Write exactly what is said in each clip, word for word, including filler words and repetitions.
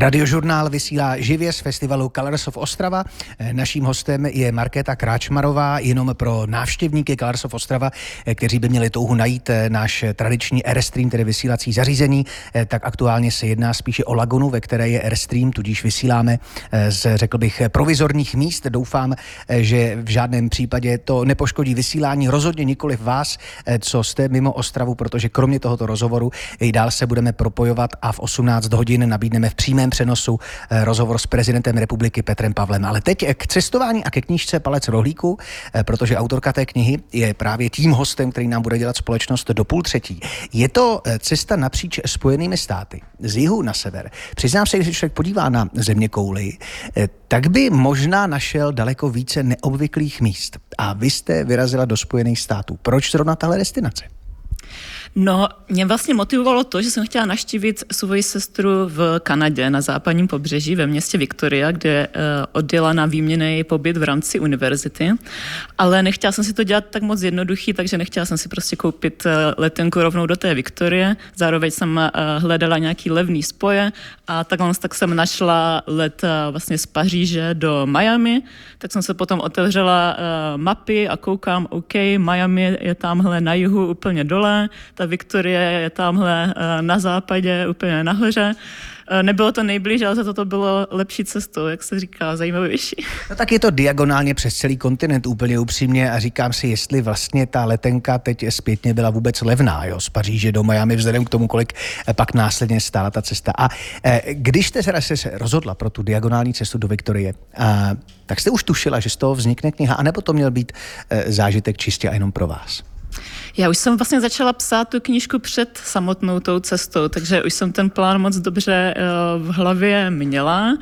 Radiožurnál vysílá živě z festivalu Colors of Ostrava. Naším hostem je Markéta Kráčmarová, jenom pro návštěvníky Colors of Ostrava, kteří by měli touhu najít náš tradiční Airstream, tedy vysílací zařízení, tak aktuálně se jedná spíše o lagunu, ve které je Airstream, tudíž vysíláme z, řekl bych, provizorních míst. Doufám, že v žádném případě to nepoškodí vysílání, rozhodně nikoliv vás, co jste mimo Ostravu, protože kromě tohoto rozhovoru i dál se budeme propojovat a v osmnáct hodin nabídneme v přímém přenosu rozhovor s prezidentem republiky Petrem Pavlem. Ale teď k cestování a ke knížce Palec rohlíků, protože autorka té knihy je právě tím hostem, který nám bude dělat společnost do půl třetí. Je to cesta napříč Spojenými státy, z jihu na sever. Přiznám se, když se člověk podívá na zeměkouli, tak by možná našel daleko více neobvyklých míst. A vy jste vyrazila do Spojených států. Proč zrovna tahle destinace? No, mě vlastně motivovalo to, že jsem chtěla navštívit svoji sestru v Kanadě na západním pobřeží ve městě Victoria, kde uh, odjela na výměnný pobyt v rámci univerzity, ale nechtěla jsem si to dělat tak moc jednoduchý, takže nechtěla jsem si prostě koupit uh, letenku rovnou do té Victorie, zároveň jsem uh, hledala nějaký levný spoje a takhle tak jsem našla let uh, vlastně z Paříže do Miami, tak jsem se potom otevřela uh, mapy a koukám, OK, Miami je tamhle na jihu úplně dole, ta Viktorie je tamhle na západě, úplně nahoře. Nebylo to nejblíž, ale za to to bylo lepší cestou, jak se říká, zajímavější. No tak je to diagonálně přes celý kontinent, úplně upřímně, a říkám si, jestli vlastně ta letenka teď zpětně byla vůbec levná, jo, z Paříže do Miami, vzhledem k tomu, kolik pak následně stála ta cesta. A když jste teda se rozhodla pro tu diagonální cestu do Viktorie, tak jste už tušila, že z toho vznikne kniha, anebo to měl být zážitek čistě a jenom pro vás? Já už jsem vlastně začala psát tu knížku před samotnou tou cestou, takže už jsem ten plán moc dobře v hlavě měla.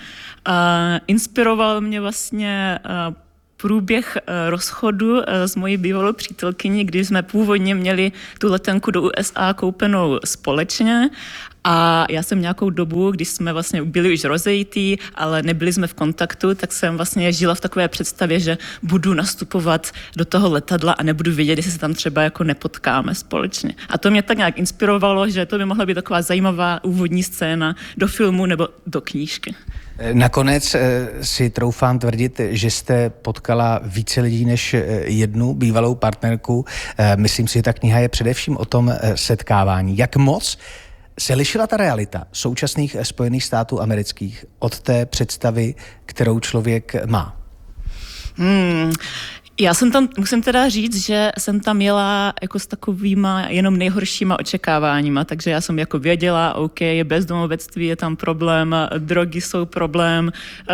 Inspiroval mě vlastně průběh rozchodu s mojí bývalou přítelkyní, kdy jsme původně měli tu letenku do U S A koupenou společně. A já jsem nějakou dobu, když jsme vlastně byli už rozejití, ale nebyli jsme v kontaktu, tak jsem vlastně žila v takové představě, že budu nastupovat do toho letadla a nebudu vědět, jestli se tam třeba jako nepotkáme společně. A to mě tak nějak inspirovalo, že to by mohla být taková zajímavá úvodní scéna do filmu nebo do knížky. Nakonec si troufám tvrdit, že jste potkala více lidí než jednu bývalou partnerku. Myslím si, že ta kniha je především o tom setkávání. Jak moc se lišila ta realita současných Spojených států amerických od té představy, kterou člověk má? Hmm... Já jsem tam, musím teda říct, že jsem tam jela jako s takovýma jenom nejhoršíma očekáváníma, takže já jsem jako věděla, OK, bezdomovectví je tam problém, drogy jsou problém,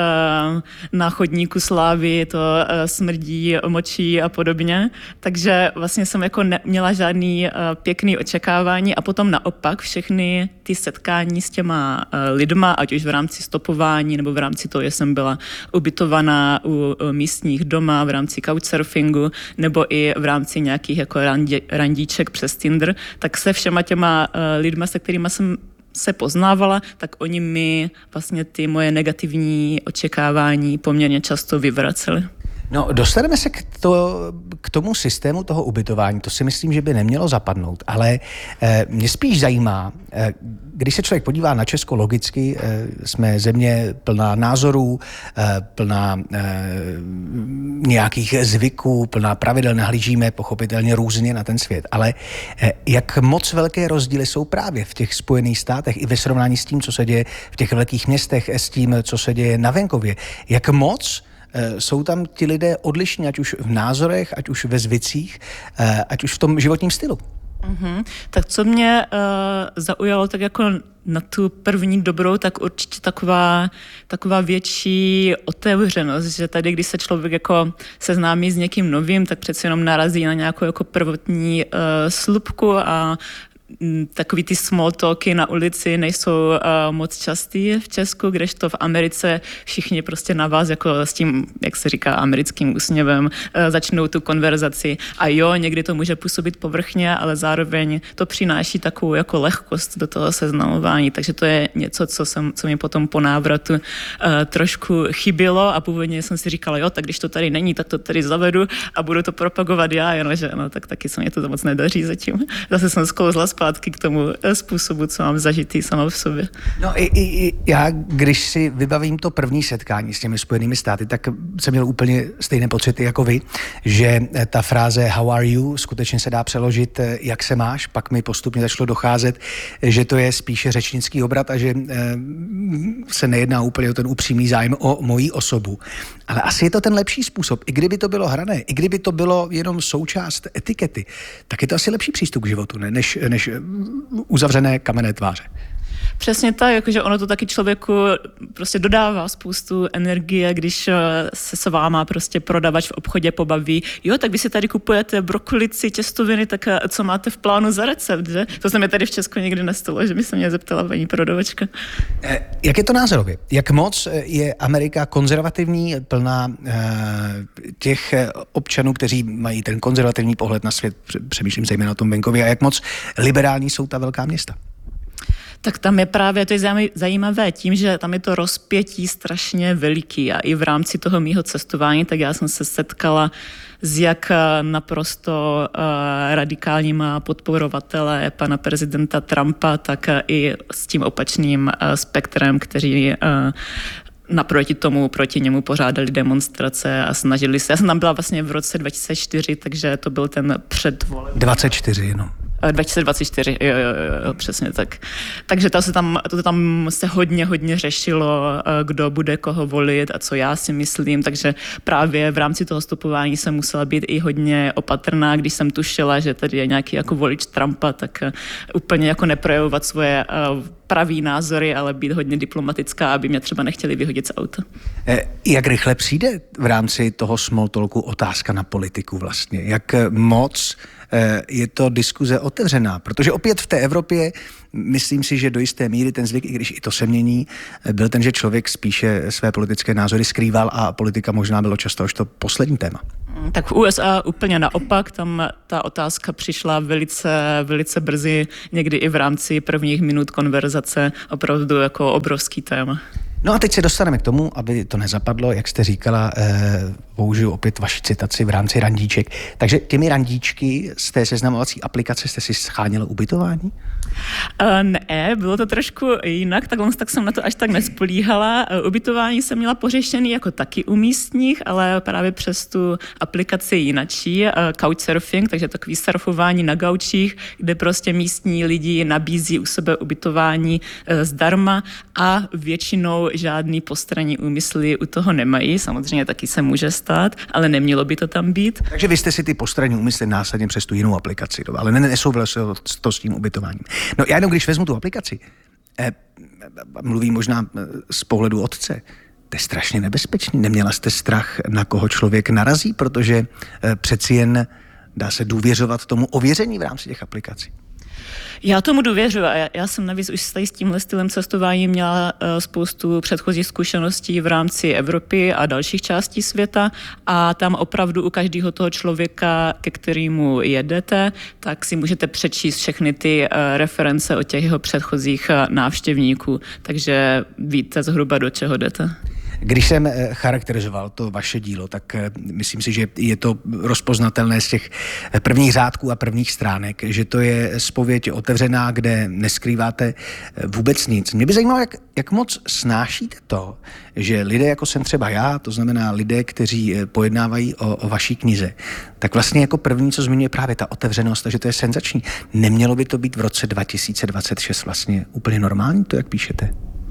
na chodníku slávy to smrdí, močí a podobně, takže vlastně jsem jako neměla žádný pěkný očekávání a potom naopak všechny ty setkání s těma lidma, ať už v rámci stopování nebo v rámci toho, že jsem byla ubytovaná u místních doma v rámci couchsurfingu, surfingu, nebo i v rámci nějakých jako randí, randíček přes Tinder, tak se všema těma uh, lidma, se kterými jsem se poznávala, tak oni mi vlastně ty moje negativní očekávání poměrně často vyvraceli. No, dostaneme se k, to, k tomu systému toho ubytování, to si myslím, že by nemělo zapadnout, ale eh, mě spíš zajímá, eh, když se člověk podívá na Česko logicky, eh, jsme země plná názorů, eh, plná eh, nějakých zvyků, plná pravidel, nahlížíme pochopitelně různě na ten svět, ale eh, jak moc velké rozdíly jsou právě v těch Spojených státech i ve srovnání s tím, co se děje v těch velkých městech, s tím, co se děje na venkově, jak moc jsou tam ti lidé odlišní, ať už v názorech, ať už ve zvicích, ať už v tom životním stylu? Mm-hmm. Tak co mě uh, zaujalo tak jako na tu první dobrou, tak určitě taková, taková větší otevřenost, že tady, když se člověk jako seznámí s někým novým, tak přece jenom narazí na nějakou jako prvotní uh, slupku a takový ty small talky na ulici nejsou uh, moc častý v Česku, kdežto v Americe všichni prostě na vás jako s tím, jak se říká, americkým úsměvem uh, začnou tu konverzaci a jo, někdy to může působit povrchně, ale zároveň to přináší takovou jako lehkost do toho seznamování, takže to je něco, co, jsem, co mi potom po návratu uh, trošku chybělo a původně jsem si říkala, jo, tak když to tady není, tak to tady zavedu a budu to propagovat já, jenomže no, tak taky se mě to moc nedaří zatím. Zase jsem sklouzla zpátky k tomu způsobu, co mám zažitý sama v sobě. No i, i, i já, když si vybavím to první setkání s těmi Spojenými státy, tak jsem měl úplně stejné pocity jako vy, že ta fráze how are you skutečně se dá přeložit jak se máš, pak mi postupně začalo docházet, že to je spíše řečnický obrat a že se nejedná úplně o ten upřímný zájem o moji osobu. Ale asi je to ten lepší způsob. I kdyby to bylo hrané, i kdyby to bylo jenom součást etikety, tak je to asi lepší přístup k životu, ne? Než, než uzavřené kamenné tváře. Přesně tak, jakože ono to taky člověku prostě dodává spoustu energie, když se s váma prostě prodavač v obchodě pobaví. Jo, tak vy si tady kupujete brokolici, těstoviny, tak co máte v plánu za recept, že? To se mi tady v Česku nikdy nestalo, že by se mě zeptala paní prodavačka. Jak je to názorově? Jak moc je Amerika konzervativní, plná těch občanů, kteří mají ten konzervativní pohled na svět, přemýšlím zejména o tom venkově, a jak moc liberální jsou ta velká města? Tak tam je právě, to je zajímavé tím, že tam je to rozpětí strašně veliký a i v rámci toho mýho cestování, tak já jsem se setkala s jak naprosto uh, radikálníma podporovatele pana prezidenta Trumpa, tak i s tím opačným uh, spektrem, kteří uh, naproti tomu, proti němu pořádali demonstrace a snažili se. Já jsem tam byla vlastně v roce dva tisíce čtyři, takže to byl ten předvoleb. dvacet čtyři jenom. dva tisíce dvacet čtyři, jo, jo, jo, přesně tak. Takže to se tam, to tam se hodně, hodně řešilo, kdo bude koho volit a co já si myslím, takže právě v rámci toho stopování jsem musela být i hodně opatrná, když jsem tušila, že tady je nějaký jako volič Trumpa, tak úplně jako neprojevovat svoje pravý názory, ale být hodně diplomatická, aby mě třeba nechtěli vyhodit z auta. Jak rychle přijde v rámci toho small talku otázka na politiku vlastně? Jak moc je to diskuze otevřená? Protože opět v té Evropě myslím si, že do jisté míry ten zvyk, i když i to se mění, byl ten, že člověk spíše své politické názory skrýval a politika možná bylo často už to poslední téma. Tak v U S A úplně naopak, tam ta otázka přišla velice, velice brzy, někdy i v rámci prvních minut konverzace, opravdu jako obrovský téma. No a teď se dostaneme k tomu, aby to nezapadlo, jak jste říkala, eh, použiju opět vaši citaci v rámci randíček. Takže těmi randíčky z té seznamovací aplikace jste si scháněla ubytování? Uh, ne, bylo to trošku jinak, tak, tak jsem na to až tak nespolíhala. Uh, ubytování jsem měla pořešený jako taky u místních, ale právě přes tu aplikaci jinačí, uh, Couchsurfing, takže takový surfování na gaučích, kde prostě místní lidi nabízí u sebe ubytování uh, zdarma a většinou žádný postranní úmysly u toho nemají. Samozřejmě taky se může stát, ale nemělo by to tam být. Takže vy jste si ty postranní úmysly následně přes tu jinou aplikaci, ale ne, nesouviselo to s tím ubytováním. No já jenom, když vezmu tu aplikaci, eh, mluvím možná z pohledu otce, to je strašně nebezpečný. Neměla jste strach, na koho člověk narazí, protože eh, přeci jen dá se důvěřovat tomu ověření v rámci těch aplikací. Já tomu důvěřuji a já, já jsem navíc už s tímhle stylem cestování měla uh, spoustu předchozích zkušeností v rámci Evropy a dalších částí světa a tam opravdu u každého toho člověka, ke kterému jedete, tak si můžete přečíst všechny ty uh, reference od těch jeho předchozích uh, návštěvníků, takže víte zhruba, do čeho jdete. Když jsem charakterizoval to vaše dílo, tak myslím si, že je to rozpoznatelné z těch prvních řádků a prvních stránek, že to je zpověď otevřená, kde neskrýváte vůbec nic. Mě by zajímalo, jak, jak moc snášíte to, že lidé, jako jsem třeba já, to znamená lidé, kteří pojednávají o, o vaší knize, tak vlastně jako první, co zmiňuje právě ta otevřenost, a že to je senzační. Nemělo by to být v roce dva tisíce dvacet šest vlastně úplně normální, to, jak píšete?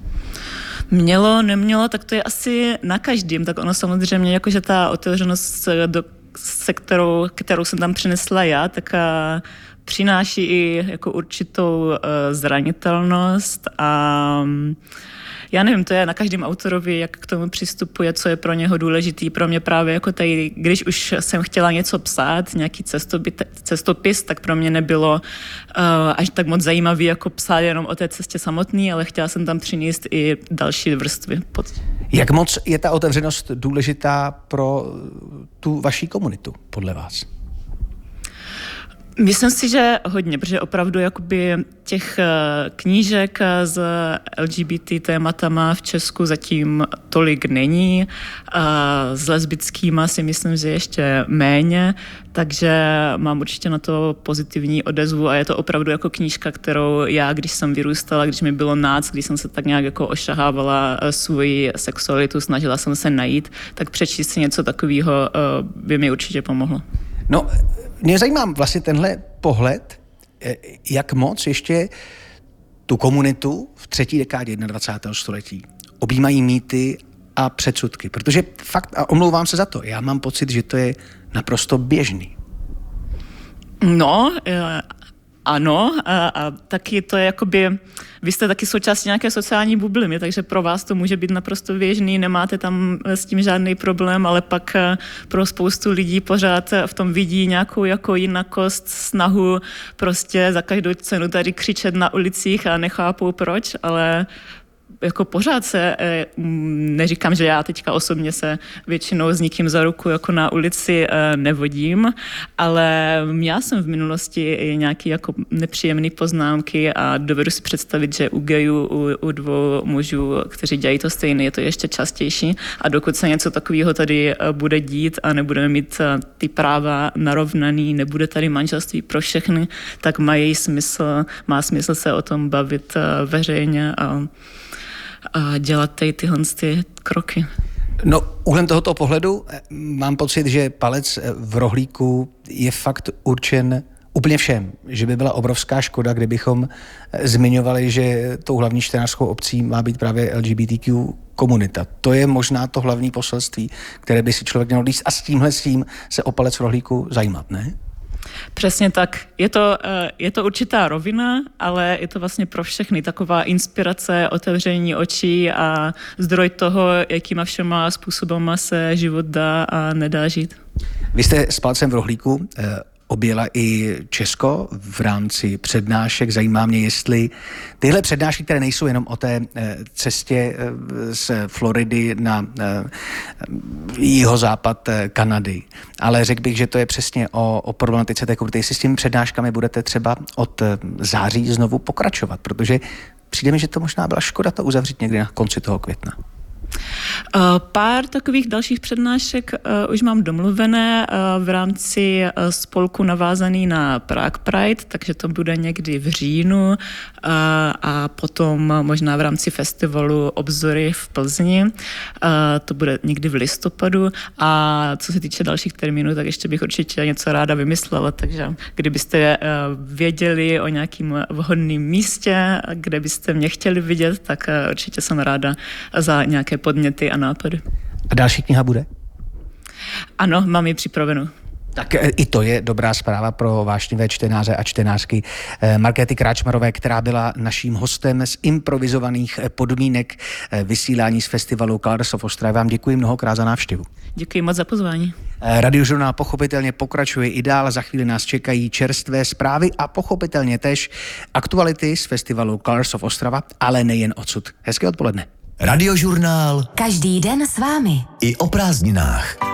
Mělo, nemělo, tak to je asi na každém. Tak ono samozřejmě, jakože ta otevřenost, do, se kterou, kterou jsem tam přinesla já, tak a, přináší i jako určitou a, zranitelnost a já nevím, to je na každém autorovi, jak k tomu přistupuje, co je pro něho důležitý. Pro mě právě jako tady, když už jsem chtěla něco psát, nějaký cestopis, tak pro mě nebylo uh, až tak moc zajímavý, jako psát jenom o té cestě samotný, ale chtěla jsem tam přinést i další vrstvy. Jak moc je ta otevřenost důležitá pro tu vaší komunitu, podle vás? Myslím si, že hodně, protože opravdu jakoby těch knížek s L G B T tématama v Česku zatím tolik není. S lesbickýma si myslím, že ještě méně, takže mám určitě na to pozitivní odezvu a je to opravdu jako knížka, kterou já, když jsem vyrůstala, když mi bylo náct, když jsem se tak nějak jako ošahávala svoji sexualitu, snažila jsem se najít, tak přečíst si něco takového by mi určitě pomohlo. No, mě zajímá vlastně tenhle pohled, jak moc ještě tu komunitu v třetí dekádě dvacátého prvního století objímají mýty a předsudky, protože fakt, a omlouvám se za to, já mám pocit, že to je naprosto běžný. No, ano, a, a taky to je jakoby, vy jste taky součástí nějaké sociální bubliny, takže pro vás to může být naprosto běžný, nemáte tam s tím žádný problém, ale pak pro spoustu lidí pořád v tom vidí nějakou jako jinakost, snahu prostě za každou cenu tady křičet na ulicích a nechápou proč, ale jako pořád se, neříkám, že já teďka osobně se většinou s nikým za ruku jako na ulici nevodím, ale měla jsem v minulosti i nějaké jako nepříjemné poznámky a dovedu si představit, že u gayů, u, u dvou mužů, kteří dělají to stejné, je to ještě častější a dokud se něco takového tady bude dít a nebudeme mít ty práva narovnaný, nebude tady manželství pro všechny, tak mají smysl, má smysl se o tom bavit veřejně a a dělat tady tyhle ty kroky. No, úhlem tohoto pohledu mám pocit, že palec v rohlíku je fakt určen úplně všem. Že by byla obrovská škoda, kdybychom zmiňovali, že tou hlavní čtenářskou obcí má být právě L G B T Q komunita. To je možná to hlavní poselství, které by si člověk měl líst a s tímhle s tím se o palec v rohlíku zajímat, ne? Přesně tak. Je to, je to určitá rovina, ale je to vlastně pro všechny taková inspirace, otevření očí a zdroj toho, jakýma všema způsobama se život dá a nedá žít. Vy jste s palcem v rohlíku eh, objela i Česko v rámci přednášek. Zajímá mě, jestli tyhle přednášky, které nejsou jenom o té eh, cestě eh, z Floridy na eh, jihozápad eh, Kanady, ale řekl bych, že to je přesně o, o problematice té komunity. Jestli s těmi přednáškami budete třeba od eh, září znovu pokračovat, protože přijde mi, že to možná byla škoda to uzavřít někdy na konci toho května. Uh, pár takových dalších přednášek uh, už mám domluvené uh, v rámci uh, spolku navázaný na Prague Pride, takže to bude někdy v říjnu uh, a potom možná v rámci festivalu Obzory v Plzni. Uh, to bude někdy v listopadu a co se týče dalších termínů, tak ještě bych určitě něco ráda vymyslela, takže kdybyste uh, věděli o nějakým vhodném místě, kde byste mě chtěli vidět, tak uh, určitě jsem ráda za nějaké podněty a nápady. A další kniha bude? Ano, mám ji připravenou. Tak i to je dobrá zpráva pro vášnivé čtenáře a čtenářky Markéty Kráčmarové, která byla naším hostem z improvizovaných podmínek vysílání z festivalu Colors of Ostravy. Vám děkuji mnohokrát za návštěvu. Děkuji moc za pozvání. Radiožurnál pochopitelně pokračuje i dál. Za chvíli nás čekají čerstvé zprávy a pochopitelně též aktuality z festivalu Colors of Ostrava, ale nejen odsud. Hezké odpoledne. Radiožurnál. Každý den s vámi. I o prázdninách.